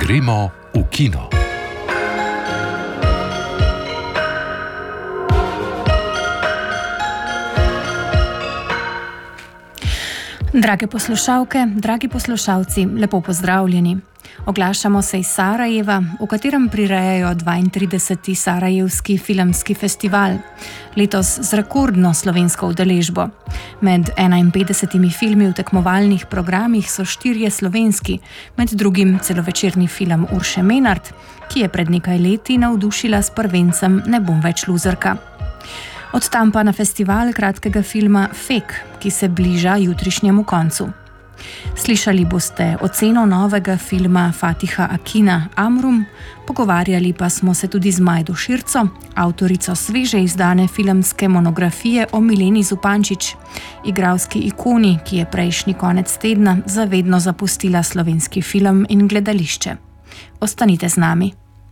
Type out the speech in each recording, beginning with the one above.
Gremo v kino. Drage poslušalke, dragi poslušalci, lepo pozdravljeni. Oglašamo se iz Sarajeva, v katerem prirejajo 32. Sarajevski filmski festival, letos z rekordno slovensko udeležbo. Med 51 filmi v tekmovalnih programih so 4 slovenski, med drugim celovečerni film Urše Menart, ki je pred nekaj leti navdušila s prvencem Ne bom več luzerka. Od tam pa na festival kratkega filma Fek, ki se bliža jutrišnjemu koncu. Slišali boste oceno novega filma Fatiha Akina Amrum, pogovarjali pa smo se tudi z Majdo Širco, avtorico sveže izdane filmske monografije o Mileni Zupančič, igralski ikoni, ki je prejšnji konec tedna zavedno zapustila slovenski film in gledališče. Ostanite z nami.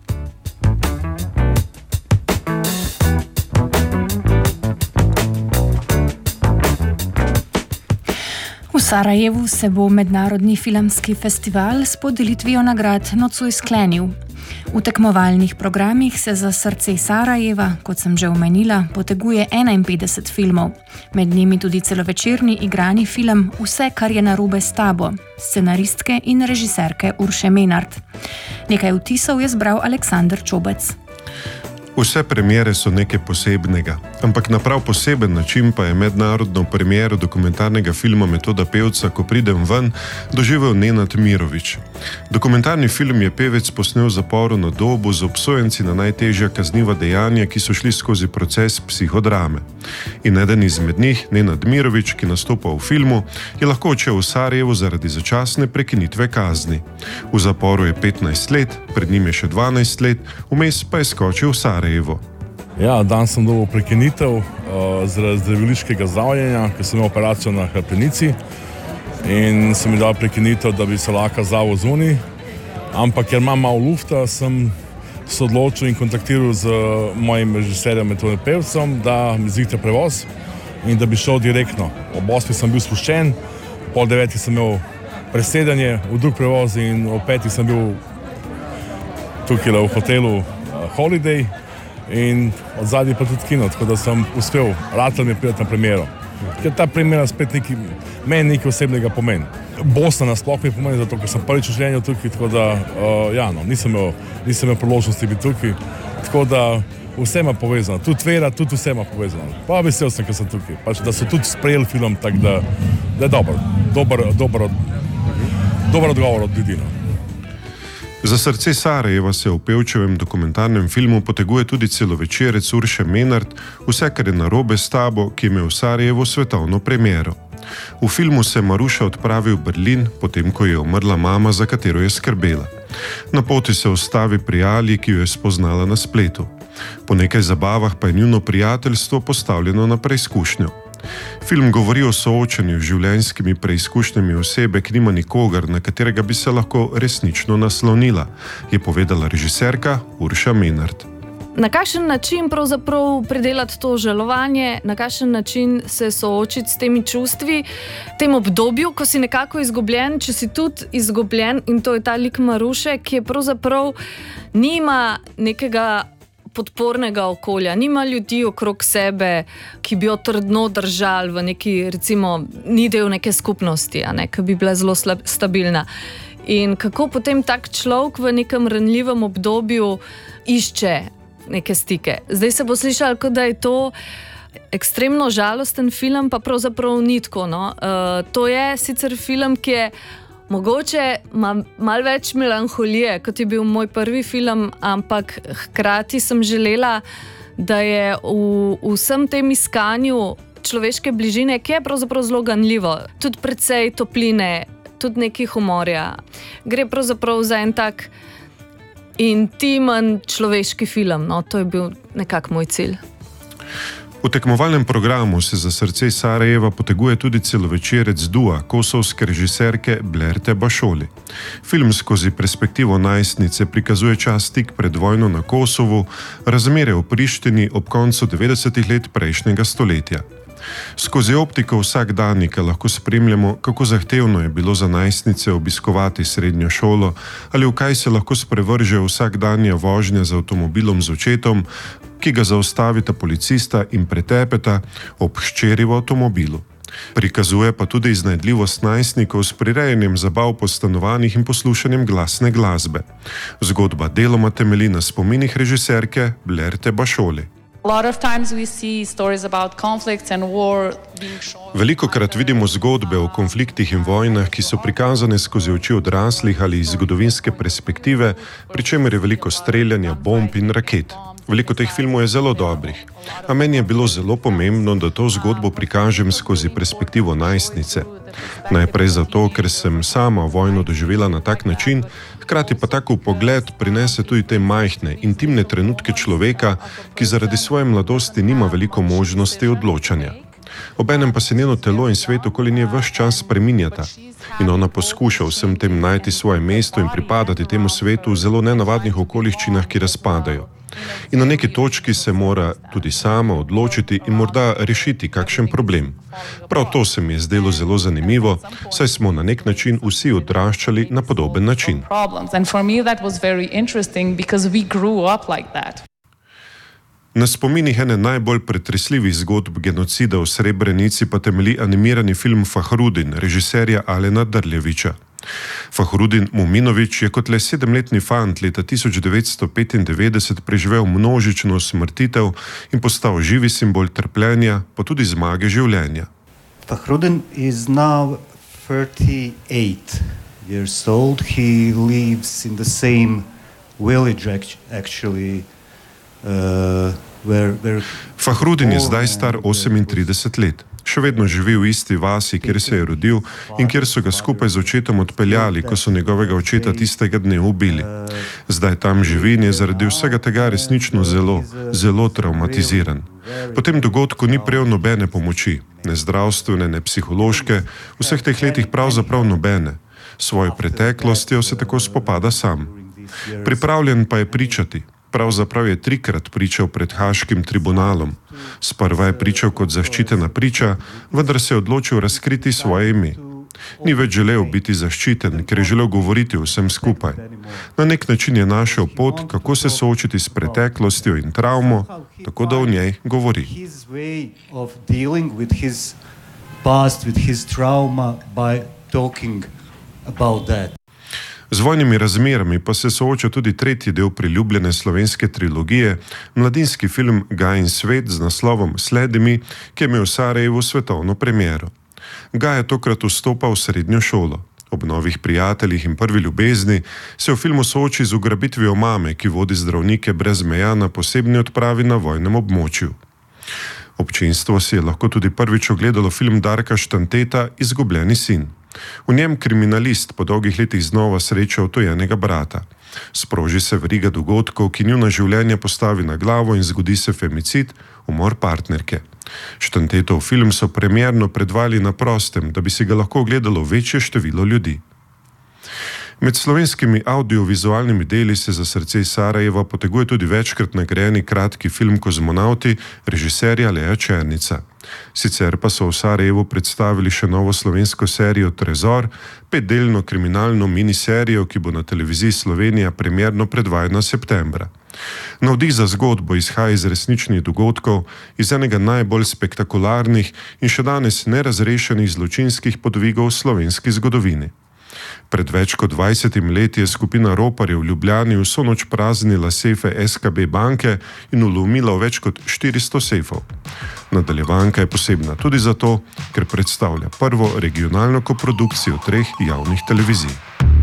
V Sarajevu se bo mednarodni filmski festival s podelitvijo nagrad nocoj sklenil. V tekmovalnih programih se za srce Sarajeva, kot sem že omenila, poteguje 51 filmov. Med njimi tudi celovečerni igrani film Vse, kar je narobe s tabo, scenaristke in režiserke Urše Menart. Nekaj vtisov je zbral Aleksander Čobec. Vse premiere so nekaj posebnega, ampak na prav poseben način pa je mednarodno premiero dokumentarnega filma Metoda pevca, Ko pridem ven, doživel Nenad Mirović. Dokumentarni film je pevec posnel v zaporu na Dobu z obsojenci na najtežja kazniva dejanja, ki so šli skozi proces psihodrame. In eden izmed njih, Nenad Mirović, ki nastopa v filmu, je lahko odšel v Sarajevo zaradi začasne prekinitve kazni. V zaporu je 15 let, pred njim je še 12 let, vmes pa je skočil v Sarajevo. Ja, dan sem dobil prekinitev zaradi zdraviliškega zdravljenja, ker sem imel operacijo na hrbtenici in sem mi dal prekinitev, da bi se lahko zavil zunaj. Ampak ker imam malo lufta, sem se odločil in kontaktiral z mojim režiserjem Metodom pevcem, da mi zihte prevoz in da bi šel direktno. Ob 8 sem bil spuščen, pol 9 sem imel presedanje v drug prevoz in ob 5 sem bil tukaj v hotelu Holiday in od zadnji pa tudi kino, tako da sem uspel ratal mi priti na premiero. Ker ta premiera spet meni nekaj osebnega pomeni. Bosna nasploh mi pomeni, zato ker sem prvič v življenju tukaj, tako da nisem imel priložnosti biti tukaj, tako da vse ima povezano, tudi vera, tudi vse ima povezano. Pa vesel sem, ker sem tukaj, pač, da so tudi sprejeli film, tako da je dober odgovor od ljudi. Za srce Sarajeva se v pevčevem dokumentarnem filmu poteguje tudi celovečerec Urše Menart Vse, kar je narobe s tabo, ki je imel v Sarajevu svetovno premiero. V filmu se Maruša odpravi v Berlin, potem ko je umrla mama, za katero je skrbela. Na poti se ustavi pri Ali, ki jo je spoznala na spletu. Po nekaj zabavah pa je njuno prijateljstvo postavljeno na preizkušnjo. Film govori o soočanju z življenjskimi preizkušnjami osebe, ki nima nikogar, na katerega bi se lahko resnično naslonila, je povedala režiserka Urša Menart. Na kakšen način pravzaprav predelati to žalovanje, na kakšen način se soočiti s temi čustvi, v tem obdobju, ko si nekako izgubljen, če si tudi izgubljen, in to je ta lik Maruše, ki je pravzaprav nima nekega podpornega okolja, nima ljudi okrog sebe, ki bi jo trdno držali v neki, recimo, ni del neke skupnosti, ki bi bila zelo stabilna. In kako potem tak človek v nekem ranljivem obdobju išče neke stike. Zdaj se bo slišalo, kot da je to ekstremno žalosten film, pa pravzaprav ni tako. To je sicer film, ki je mogoče malo več melanholije, kot je bil moj prvi film, ampak hkrati sem želela, da je v vsem tem iskanju človeške bližine, ki je pravzaprav zelo ganljivo, tudi precej topline, tudi nekaj humorja. Gre pravzaprav za en tak intimen človeški film. To je bil nekako moj cilj. V tekmovalnem programu se za srce Sarajeva poteguje tudi celovečerec Dua, kosovske režiserke Blerte Bašoli. Film skozi perspektivo najstnice prikazuje čas tik pred vojno na Kosovu, razmere v Prištini ob koncu 90. let prejšnjega stoletja. Skozi optiko vsakdanjika lahko spremljamo, kako zahtevno je bilo za najstnice obiskovati srednjo šolo ali v kaj se lahko sprevrže vsakdanja vožnja z avtomobilom z očetom, ki ga zaustavita policista in pretepeta ob hčeri v avtomobilu. Prikazuje pa tudi iznajdljivost najstnikov s prirejanjem zabav po stanovanjih in poslušanjem glasne glasbe. Zgodba deloma temelji na spominih režiserke Blerte Bašoli. Velikokrat vidimo zgodbe o konfliktih in vojnah, ki so prikazane skozi oči odraslih ali iz zgodovinske perspektive, pri čemer je veliko streljanja, bomb in raket. Veliko teh filmov je zelo dobrih, a meni je bilo zelo pomembno, da to zgodbo prikažem skozi perspektivo najstnice. Najprej zato, ker sem sama vojno doživela na tak način, hkrati pa tako pogled prinese tudi te majhne, intimne trenutke človeka, ki zaradi svoje mladosti nima veliko možnosti odločanja. Obenem pa se njeno telo in svet okoli nje ves čas spreminjata. In ona poskuša vsem tem najti svoje mesto in pripadati temu svetu v zelo nenavadnih okoliščinah, ki razpadajo. In na neki točki se mora tudi sama odločiti in morda rešiti kakšen problem. Prav to se mi je zdelo zelo zanimivo, saj smo na nek način vsi odraščali na podoben način. Na spominih ene najbolj pretresljivih zgodb genocida v Srebrenici pa temelji animirani film Fahrudin, režiserja Alena Drljevića. Fahrudin Muminović je kot le 7-letni fant leta 1995 preživel množično smrtitev in postal živi simbol trpljenja, pa tudi zmage življenja. Fahrudin is now 38 years old. He lives in the same village actually. Fahrudin je zdaj star 38 let. Še vedno živi v isti vasi, kjer se je rodil in kjer so ga skupaj z očetom odpeljali, ko so njegovega očeta tistega dne ubili. Zdaj tam živi in je zaradi vsega tega resnično zelo travmatiziran. Po tem dogodku ni prejel nobene pomoči, ne zdravstvene, ne psihološke, vseh teh letih pravzaprav nobene. Svojo preteklostjo se tako spopada sam. Pripravljen pa je pričati. Pravzaprav je 3-krat pričal pred Haškim tribunalom. Sprva je pričal kot zaščitena priča, vendar se je odločil razkriti svoje ime. Ni več želel biti zaščiten, ker je želel govoriti o vsem skupaj. Na nek način je našel pot, kako se soočiti s preteklostjo in travmo, tako da o njej govori. Z vojnimi razmerami pa se sooča tudi tretji del priljubljene slovenske trilogije, mladinski film Gaj in svet z naslovom Sledi mi, ki je imel v Sarajevu svetovno premiero. Gaj je tokrat vstopal v srednjo šolo. Ob novih prijateljih in prvi ljubezni se v filmu sooči z ugrabitvijo mame, ki vodi zdravnike brez meja na posebni odpravi na vojnem območju. Občinstvo si je lahko tudi prvič ogledalo film Darka Štanteta Izgubljeni sin. V njem kriminalist po dolgih letih znova sreča odtujenega brata. Sproži se veriga dogodkov, ki njuna življenja postavi na glavo in zgodi se femicid, umor partnerke. Štantetov film so premierno predvali na prostem, da bi si ga lahko ogledalo večje število ljudi. Med slovenskimi audiovizualnimi deli se za srce Sarajeva poteguje tudi večkrat nagrajeni kratki film Kozmonavti režiserja Leja Černica. Sicer pa so v Sarajevu predstavili še novo slovensko serijo Trezor, 5-delno kriminalno miniserijo, ki bo na televiziji Slovenija premierno predvajana septembra. Navdih za zgodbo izhaja iz resničnih dogodkov, iz enega najbolj spektakularnih in še danes nerazrešenih zločinskih podvigov v slovenski zgodovini. Pred več kot 20 leti je skupina roparjev v Ljubljani vso noč praznila sefe SKB banke in vlomila v več kot 400 sefov. Nadaljevanka je posebna tudi zato, ker predstavlja prvo regionalno koprodukcijo 3 javnih televizij.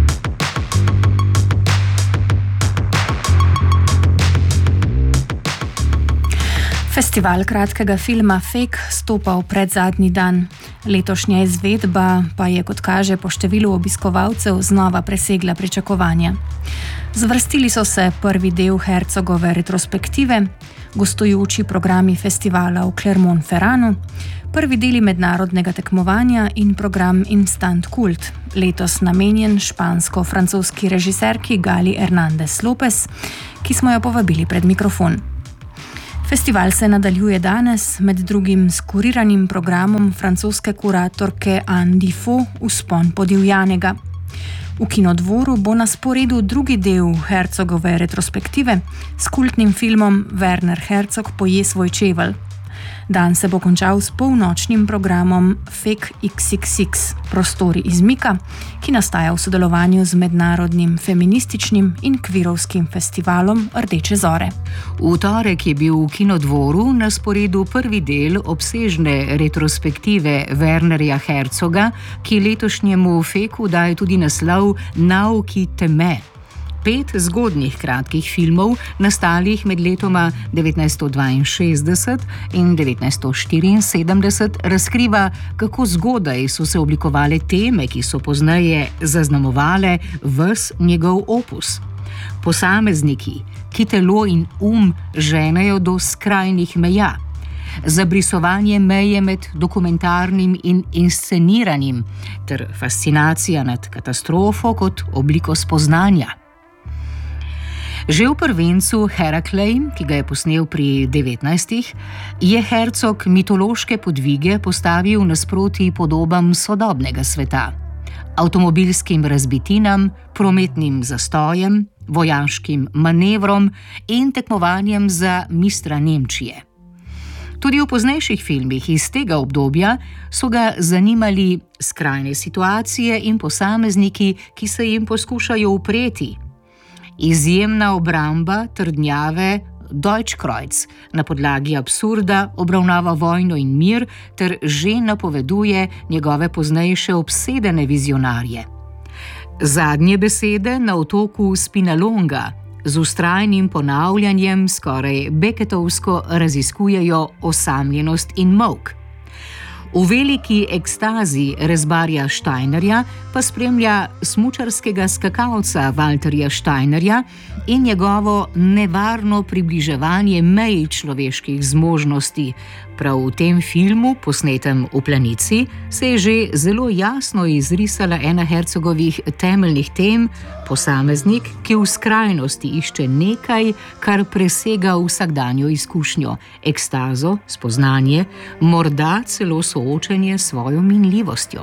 Festival kratkega filma Fake stopa v predzadnji dan. Letošnja izvedba pa je, kot kaže, po številu obiskovalcev znova presegla pričakovanja. Zvrstili so se prvi del Herzogove retrospektive, gostujoči programi festivala v Clermont-Ferranu, prvi deli mednarodnega tekmovanja in program Instant Kult, letos namenjen špansko-francoski režiserki Gali Hernández López, ki smo jo povabili pred mikrofon. Festival se nadaljuje danes, med drugim s kuriranim programom francoske kuratorke Anne Diffo Vzpon podivjanega. V Kinodvoru bo na sporedu drugi del Herzogove retrospektive s kultnim filmom Werner Herzog poje svoj čevelj. Dan se bo končal s polnočnim programom Fake XXX, prostori izmika, ki nastaja v sodelovanju z mednarodnim feminističnim in kvirovskim festivalom Rdeče zore. V torek je bil v Kinodvoru na sporedu prvi del obsežne retrospektive Wernerja Herzoga, ki letošnjemu Feku daje tudi naslov Nauki teme. 5 zgodnjih kratkih filmov, nastalih med letoma 1962 in 1974, razkriva, kako zgodaj so se oblikovale teme, ki so pozneje zaznamovale ves njegov opus. Posamezniki, ki telo in ženejo do skrajnih meja. Zabrisovanje meje med dokumentarnim in insceniranim, ter fascinacija nad katastrofo kot obliko spoznanja. Že v prvencu Heraklej, ki ga je posnel pri 19, je Herzog mitološke podvige postavil nasproti podobam sodobnega sveta. Avtomobilskim razbitinam, prometnim zastojem, vojaškim manevrom in tekmovanjem za mistra Nemčije. Tudi v poznejših filmih iz tega obdobja so ga zanimali skrajne situacije in posamezniki, ki se jim poskušajo upreti. Izjemna obramba trdnjave Deutschkreuz na podlagi absurda obravnava vojno in mir ter že napoveduje njegove poznejše obsedene vizionarje. Zadnje besede na otoku Spinalonga z vztrajnim ponavljanjem skoraj Becketovsko raziskujejo osamljenost in molk. V veliki ekstazi rezbarja Steinerja pa spremlja smučarskega skakalca Walterja Steinerja in njegovo nevarno približevanje meji človeških zmožnosti. Prav v tem filmu, posnetem v Planici, se je že zelo jasno izrisala ena Herzogovih temeljnih tem, posameznik, ki v skrajnosti išče nekaj, kar presega vsakdanjo izkušnjo, ekstazo, spoznanje, morda celo soočenje s svojo minljivostjo.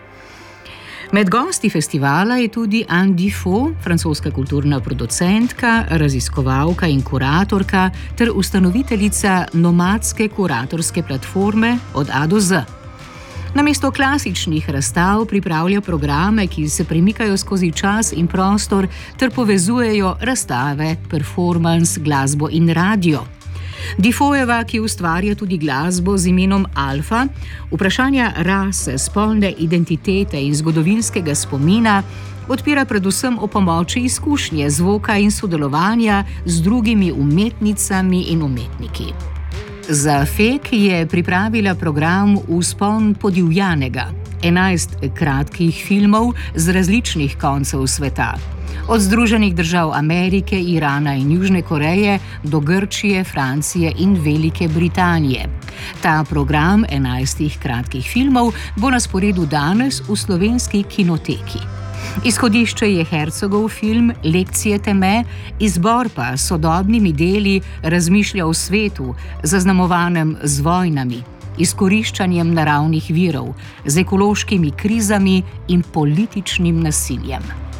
Med gosti festivala je tudi Anne Diffo, francoska kulturna producentka, raziskovalka in kuratorka ter ustanoviteljica nomadske kuratorske platforme Od A do Z. Namesto klasičnih razstav pripravlja programe, ki se premikajo skozi čas in prostor ter povezujejo razstave, performans, glasbo in radio. Diffojeva, ki ustvarja tudi glasbo z imenom Alfa, vprašanja rase, spolne identitete in zgodovinskega spomina odpira predvsem o pomoči izkušnje zvoka in sodelovanja z drugimi umetnicami in umetniki. Za Fek je pripravila program Vzpon podivjanega, 11 kratkih filmov z različnih koncev sveta. Od Združenih držav Amerike, Irana in Južne Koreje do Grčije, Francije in Velike Britanije. Ta program 11 kratkih filmov bo na sporedu danes v Slovenski kinoteki. Izhodišče je Herzogov film Lekcije teme, izbor pa s sodobnimi deli razmišlja o svetu, zaznamovanem z vojnami, izkoriščanjem naravnih virov, z ekološkimi krizami in političnim nasiljem.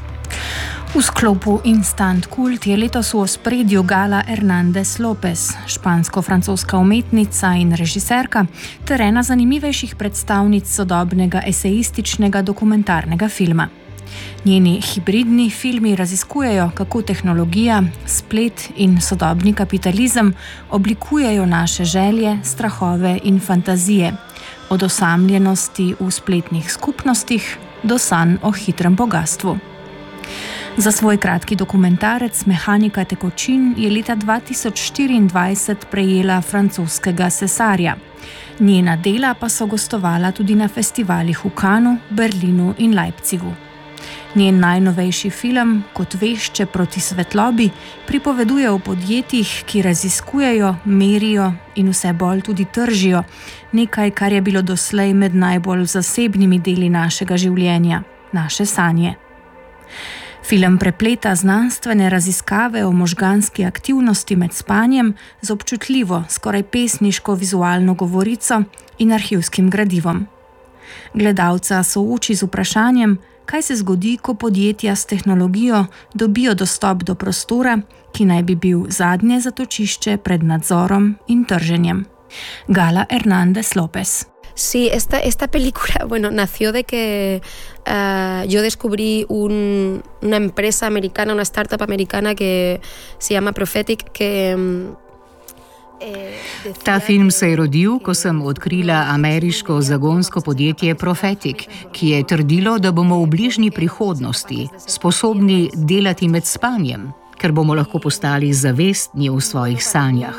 V sklopu Instant Kult je letos v ospredju Gala Hernández López, špansko-francoska umetnica in režiserka, ter ena zanimivejših predstavnic sodobnega esejističnega dokumentarnega filma. Njeni hibridni filmi raziskujejo, kako tehnologija, splet in sodobni kapitalizem oblikujejo naše želje, strahove in fantazije, od osamljenosti v spletnih skupnostih do sanj o hitrem bogastvu. Za svoj kratki dokumentarec Mehanika tekočin je leta 2024 prejela francoskega cesarja. Njena dela pa so gostovala tudi na festivalih v Cannesu, Berlinu in Leipzigu. Njen najnovejši film, Kot vešče proti svetlobi, pripoveduje o podjetjih, ki raziskujejo, merijo in vse bolj tudi tržijo nekaj, kar je bilo doslej med najbolj zasebnimi deli našega življenja, naše sanje. Film prepleta znanstvene raziskave o možganski aktivnosti med spanjem z občutljivo, skoraj pesniško vizualno govorico in arhivskim gradivom. Gledalca sooči z vprašanjem, kaj se zgodi, ko podjetja s tehnologijo dobijo dostop do prostora, ki naj bi bil zadnje zatočišče pred nadzorom in trženjem. Gala Hernández López. Sí, esta película, bueno, nació de que yo descubrí una empresa americana, una startup americana que se llama Prophetic, que Ta film se je rodil, ko sem odkrila ameriško zagonsko podjetje Prophetic, ki je trdilo, da bomo v bližnji prihodnosti sposobni delati med spanjem, ker bomo lahko postali zavestni v svojih sanjah.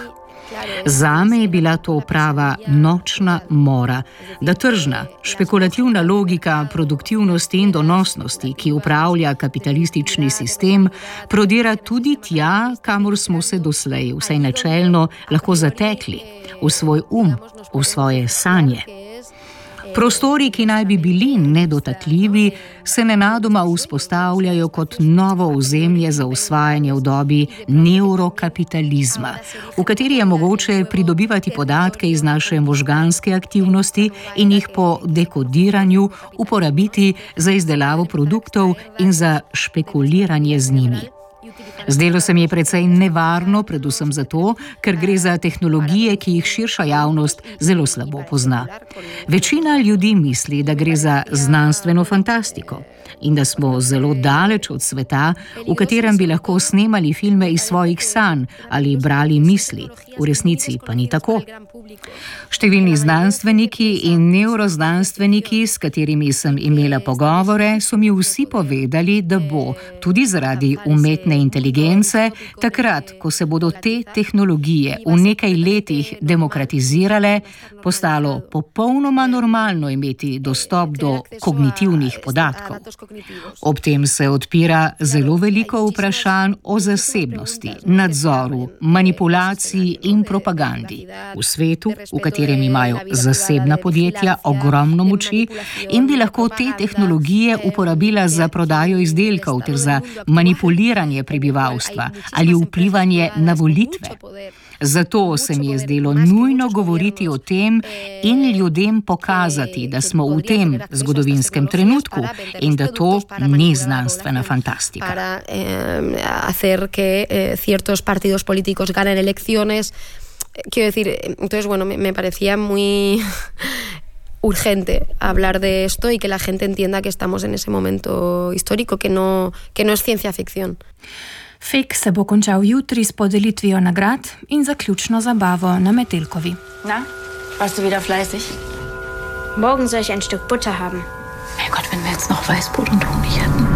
Zame je bila to prava nočna mora, da tržna, špekulativna logika produktivnosti in donosnosti, ki upravlja kapitalistični sistem, prodira tudi tja, kamor smo se doslej, vsaj načelno, lahko zatekli, v svoj v svoje sanje. Prostori, ki naj bi bili nedotakljivi, se nenadoma vzpostavljajo kot novo ozemlje za usvajanje v dobi neurokapitalizma, v kateri je mogoče pridobivati podatke iz naše možganske aktivnosti in jih po dekodiranju uporabiti za izdelavo produktov in za špekuliranje z njimi. Zdelo se mi je precej nevarno, predvsem zato, ker gre za tehnologije, ki jih širša javnost zelo slabo pozna. Večina ljudi misli, da gre za znanstveno fantastiko in da smo zelo daleč od sveta, v katerem bi lahko snemali filme iz svojih sanj ali brali misli. V resnici pa ni tako. Številni znanstveniki in neuroznanstveniki, s katerimi sem imela pogovore, so mi vsi povedali, da bo, tudi zaradi umetne inteligence, takrat, ko se bodo te tehnologije v nekaj letih demokratizirale, postalo popolnoma normalno imeti dostop do kognitivnih podatkov. Ob tem se odpira zelo veliko vprašanj o zasebnosti, nadzoru, manipulaciji in propagandi v svetu, v katerem imajo zasebna podjetja ogromno moči in bi lahko te tehnologije uporabila za prodajo izdelkov ter za manipuliranje prebivalstva ali vplivanje na volitve. Zato se mi je zdelo nujno govoriti o tem in ljudem pokazati, da smo v tem zgodovinskem trenutku in da to ni znanstvena fantastika. Para hacer que ciertos partidos políticos ganen elecciones. Quiero decir, entonces, bueno, me parecía muy urgente hablar de esto y que la gente entienda que estamos en ese momento histórico, que no es ciencia ficción. Fek se bo končal jutri s podelitvijo nagrad in zaključno zabavo na Metelkovi. Na, warst du wieder fleißig? Morgen soll ich ein Stück Butter haben. Mein Gott, wenn wir jetzt noch Weißbrot und Honig hätten.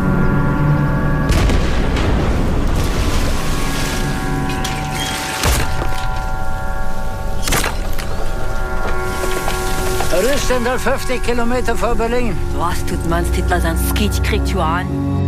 Er ist 50 Kilometer vor Berlin. Was tut man als Hitler sein Skit kriegt an?